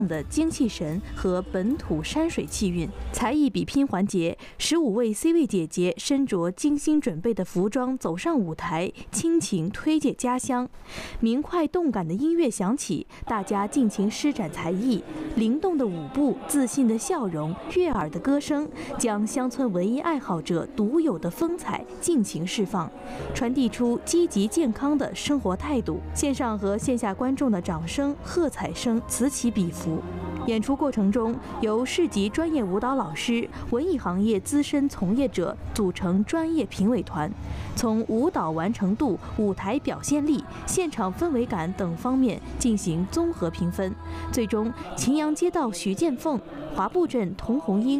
的精气神和本土山水气韵。才艺比拼环节，15位 C 位姐姐身着精心准备的服装走上舞台，倾情推介家乡。明快动感的音乐响起，大家尽情施展才艺，灵动的舞步、自信的笑容、悦耳的歌声，将乡村文艺爱好者独有的风采尽情释放，传递出积极健康的生活态度。线上和线下观众的掌声、喝彩声此起彼伏。演出过程中，由市级专业舞蹈老师、文艺行业资深从业者组成专业评委团，从舞蹈完成度、舞台表现力、现场氛围感等方面进行综合评分。最终，秦阳街道许建凤、华埠镇童红英